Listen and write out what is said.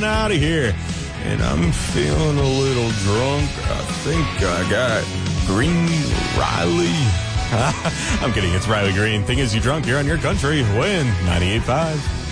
on out of here. And I'm feeling a little drunk. I think I got Green Riley. I'm kidding. It's Riley Green. Thing is, you drunk. You're on your country. Win 98.5.